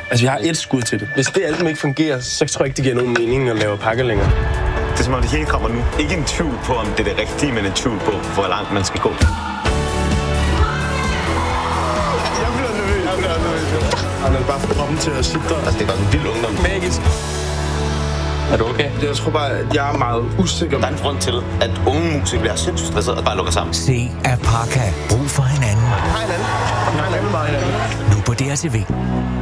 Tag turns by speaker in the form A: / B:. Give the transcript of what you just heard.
A: Altså, jeg har et skud til det. Hvis det album ikke fungerer, så tror jeg ikke, det giver nogen mening at lave pakke længere.
B: Det er som om det hele kommer nu. Ikke en tvivl på, om det er det rigtige, men en tvivl på, hvor langt man skal gå.
A: Jeg bliver nervøs. Han er bare for kroppen til at sidde der.
B: Altså, det er godt en vild ungdom.
A: Magisk.
B: Er du okay?
A: Jeg tror bare, at jeg er meget usikker.
B: Der er en grund til, at unge musikere bliver sindssygt stresset og bare lukker sammen.
C: Se at Parka. Brug for hinanden.
A: Hej hinanden.
C: Nu på DRTV.